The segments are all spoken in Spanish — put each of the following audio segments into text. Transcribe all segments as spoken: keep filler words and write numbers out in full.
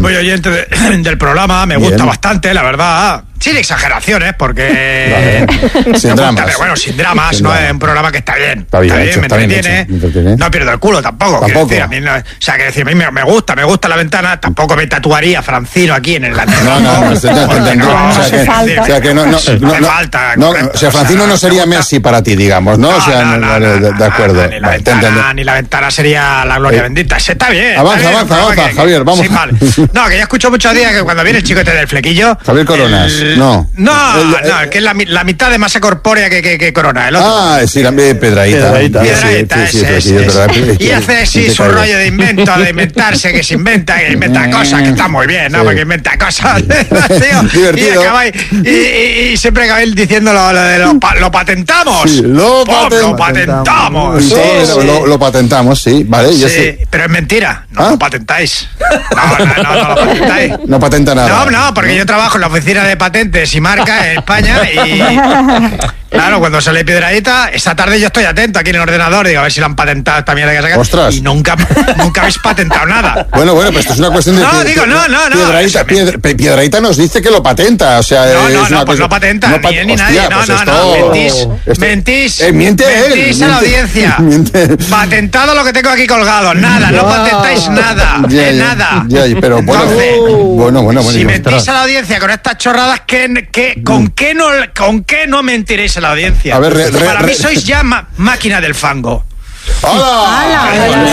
muy oyente de, del programa, me Bien. gusta bastante, la verdad. Sin exageraciones, porque... Vale. Sin dramas. Gusta, bueno, sin dramas, sin no dramas. Es un programa que está bien. Está bien, está bien, hecho, me está bien entretiene. Hecho, me entretiene. No pierdo el culo tampoco. Tampoco. Decir, a mí no, o sea, que decir, a mí me, me gusta, me gusta La Ventana. Tampoco me tatuaría Francino aquí en el lateral. No, no, no, estoy entendiendo. O sea, que no, no, no, me falta. No, o sea, Francino no sería Messi para ti, digamos, ¿no? O sea, de acuerdo. Ni La Ventana, ni La Ventana sería la gloria bendita. Está bien. Avanza, avanza, avanza, Javier, vamos. No, que ya escucho muchos días que cuando viene el chico este del flequillo... Javier Coronas, no. No. No, no, que es la, la mitad de masa corpórea que, que, que Corona. El otro. Ah, sí, la Pedraíta. Pedraíta, Pedraíta sí, sí, sí, sí, sí, sí. Y hace sí su rollo de invento, de inventarse, que se inventa, que inventa cosas, que está muy bien, ¿no? Sí. Porque inventa cosas, tío. Divertido. Y, acabáis, y, y, y siempre acabáis diciendo lo, lo de lo, lo patentamos. Sí, lo, Pop, patent... lo patentamos. Sí, sí, sí. Lo, lo patentamos, sí. Vale, sí, yo sé. Pero es mentira, no ¿Ah? lo patentáis. No, no, no, no lo patentáis. No patenta nada. No, no, porque yo trabajo en la oficina de patentes y marcas en España y claro, cuando sale Piedradita, esta tarde yo estoy atento aquí en el ordenador, digo a ver si lo han patentado esta mierda que sacan. Ostras. Y nunca, nunca habéis patentado nada. Bueno, bueno, pues esto es una cuestión de... No, pie, digo, no, no, no. Piedradita, piedra, Piedradita nos dice que lo patenta, o sea... No, no, es no, una pues cosa... no patenta, no pat... ni él ni Hostia, nadie, no, pues no, esto... no, mentís, este... mentís, eh, miente él, mentís a la audiencia, miente. Patentado lo que tengo aquí colgado, nada, no, no patentáis nada, ya, eh, ya, nada. Ya, pero bueno, Entonces, bueno, bueno, bueno. Si mentís a la audiencia con estas chorradas, ¿qué, qué, con, qué no, ¿con qué no mentiréis a la audiencia? A ver, re, re, Para re, mí sois ya ma máquina del fango. ¡Hola!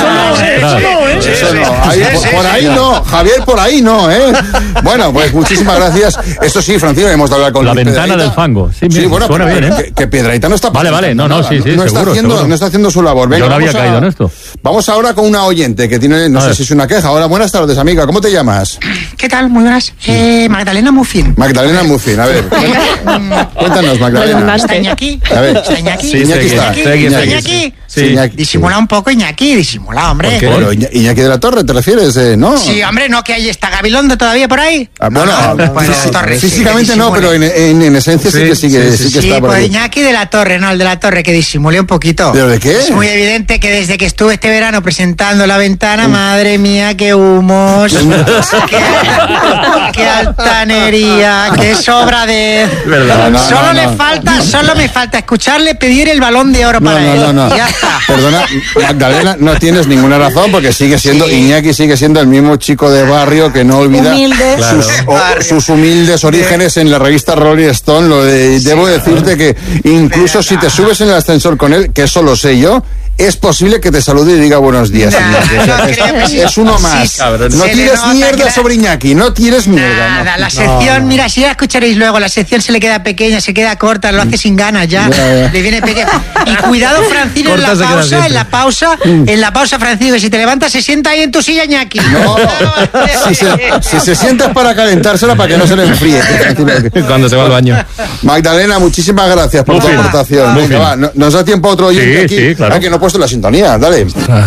Por ahí no, Javier, por ahí no, ¿eh? Bueno, pues muchísimas gracias. Esto sí, Francino, hemos de hablar con La Luis Ventana Pedraíta. del fango. Sí, sí bueno, suena bien, ¿eh? Que, que Piedrahita no está Vale, vale, no, no, nada, sí, sí, no, seguro, está haciendo, seguro. no está haciendo su labor. Venga, yo no había a, caído en esto. Vamos ahora con una oyente que tiene, no a sé ver. si es una queja. Ahora, buenas tardes, amiga, ¿cómo te llamas? ¿Qué tal? Muy buenas. Eh, Magdalena Muffin. Magdalena Muffin, a ver. Cuéntanos, Magdalena. ¿Está Iñaki? A ver. ¿Está Iñaki? Sí, Iñaki está. ¿Está Iñaki? Sí. Iñaki. Disimula un poco, Iñaki, disimula, hombre. Bueno, Iñaki de la Torre, ¿te refieres? Eh, ¿no? Sí, hombre, ¿no que ahí está Gabilondo todavía por ahí? Ah, bueno, no, no, pues, pues, Torre, físicamente sí, no, pero en, en, en esencia sí, sí que sigue, sí, sí, sí que sí, está por pues ahí. Iñaki de la Torre, no, el de la Torre, que disimule un poquito. ¿Pero de qué? Es muy evidente que desde que estuve este verano presentando La Ventana, madre mía, qué humos, qué, qué altanería, qué sobradez. No, no, solo no, le no. falta, solo me falta escucharle pedir el Balón de Oro No, para no, él. no, no. Ya está. Perdona, Magdalena, no tienes ninguna razón porque sigue siendo, Sí. Iñaki sigue siendo el mismo chico de barrio que no olvida Humilde. sus, o- sus humildes orígenes en la revista Rolling Stone. Lo de, debo decirte que incluso si te subes en el ascensor con él, que eso lo sé yo, es posible que te salude y diga buenos días, Nah, Iñaki. O sea, no es, creo que sí. es uno más. Sí, no se le tires nota mierda que la- sobre Iñaki, no tires mierda. Nada, no. la sección, mira, si ya escucharéis luego, la sección se le queda pequeña, se queda corta, lo hace sin ganas ya, Ya, ya. le viene pequeña. Y cuidado, Francino, en Corta la se queda pausa, siempre. en la pausa, en la pausa, Francino, que si te levantas se sienta ahí en tu silla, Iñaki. No, si se, si se sienta es para calentársela para que no se le enfríe. Cuando se va al baño. Magdalena, muchísimas gracias por tu Muffin. aportación. Muffin. Venga, va, no- nos da tiempo a otro oyente Sí, aquí. sí, claro. Ah, que no he puesto la sintonía, dale.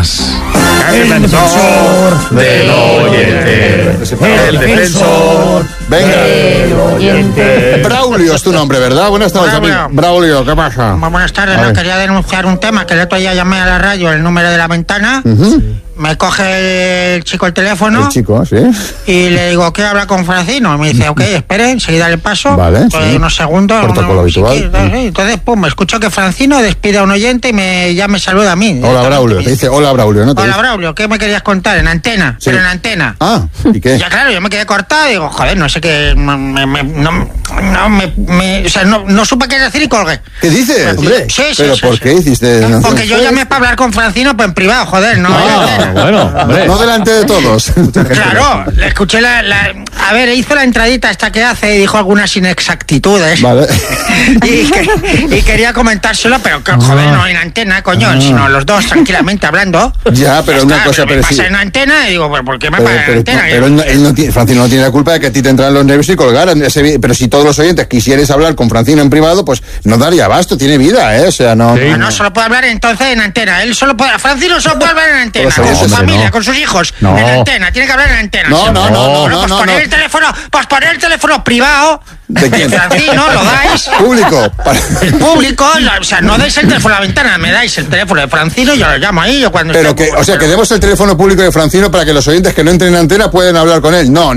El defensor del oyente. El defensor Venga. del oyente. Braulio es tu nombre, ¿verdad? Buenas tardes, Braulio. amigo. Braulio, ¿qué pasa? Buenas tardes, A no, ver. quería denunciar un tema, que el otro día llamé a la radio, el número de La Ventana, me coge el chico el teléfono El chico, ¿sí? y le digo, ¿quiero hablar con Francino? Y me dice, ok, espere, enseguida le paso, Vale, pues, sí. unos segundos. Protocolo unos- habitual. sí, sí, entonces, pum, escucho que Francino despide a un oyente y me, ya me saluda a mí. Hola, directamente. Braulio. Me Te dice, dice hola, Braulio, ¿no? Te hola, dice- Braulio, ¿qué me querías contar? En antena, Sí. pero en antena. Ah, ¿y qué? Ya claro, yo me quedé cortado y digo, joder, no sé qué, me, me- no, no, me, me- o sea, no, no supe qué decir y colgué. ¿Qué dices? Hombre. Sí, sí, ¿Pero sí, por sí. qué hiciste? No, Porque yo llamé para hablar con Francino, pues en privado, joder, no. en Ah, antena. bueno, hombre. no delante de todos. Claro, le escuché la, la- A ver, hizo la entradita esta que hace y dijo algunas inexactitudes. Vale. Y, que- y quería comentárselo, pero que, joder, no en antena, coño, sino los dos tranquilamente hablando. Ya, pero Ya una está, cosa, me pero pasa sí. en antena y digo, ¿pero por qué me Pero, pasa en pero, antena? pero él no, él no tiene, Francino no tiene la culpa de que a ti te entran los nervios y colgaran. Ese- pero si todos los oyentes quisierais hablar con Francino en privado, pues no daría abasto, tiene vida, ¿eh? O sea, no... Sí. Ah, no, solo puede hablar entonces en antena. Él solo puede, Francino solo puede hablar en antena. Pues, Con su hombre, familia, no. con sus hijos. No. En antena. Tiene que hablar en antena. No, no, no, no, Bueno, no, pues no, poner no. el teléfono, pues poner el teléfono privado. ¿De quién? Francino, lo dais. Público. Para- El público, la- o sea, no dais el teléfono a la ventana, me dais el teléfono de Francino, yo lo llamo ahí, yo cuando Pero esté- que, o sea, que demos el teléfono público de Francino para que los oyentes que no entren en antena puedan hablar con él. No,